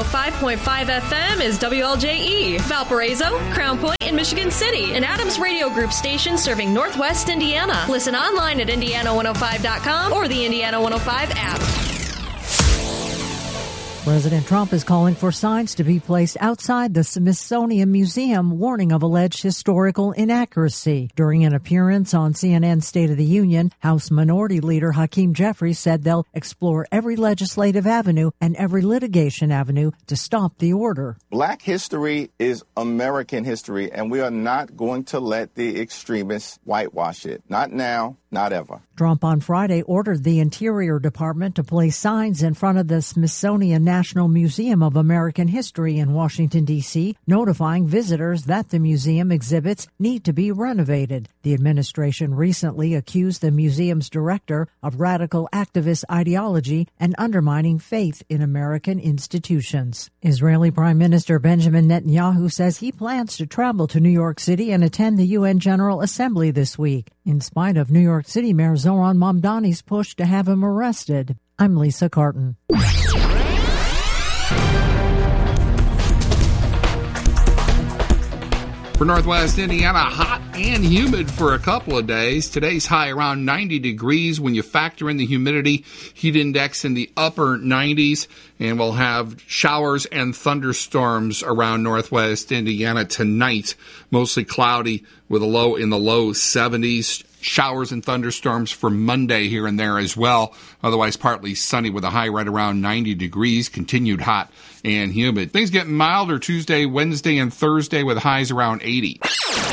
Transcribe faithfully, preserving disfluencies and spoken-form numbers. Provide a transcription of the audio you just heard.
five point five F M is W L J E, Valparaiso, Crown Point, and Michigan City, an Adams Radio Group station serving Northwest Indiana. Listen online at Indiana one oh five dot com or the Indiana one oh five app. President Trump is calling for signs to be placed outside the Smithsonian Museum warning of alleged historical inaccuracy. During an appearance on C N N's State of the Union, House Minority Leader Hakeem Jeffries said they'll explore every legislative avenue and every litigation avenue to stop the order. Black history is American history, and we are not going to let the extremists whitewash it. Not now, not ever. Trump on Friday ordered the Interior Department to place signs in front of the Smithsonian National Museum of American History in Washington, D C, notifying visitors that the museum exhibits need to be renovated. The administration recently accused the museum's director of radical activist ideology and undermining faith in American institutions. Israeli Prime Minister Benjamin Netanyahu says he plans to travel to New York City and attend the U N General Assembly this week, in spite of New York City Mayor Zoran Mamdani's push to have him arrested. I'm Lisa Carton. For Northwest Indiana, hot and humid for a couple of days. Today's high around ninety degrees when you factor in the humidity. Heat index in the upper nineties. And we'll have showers and thunderstorms around Northwest Indiana tonight. Mostly cloudy with a low in the low seventies. Showers and thunderstorms for Monday here and there as well. Otherwise, partly sunny with a high right around ninety degrees. Continued hot and humid. Things get milder Tuesday, Wednesday, and Thursday with highs around eighty.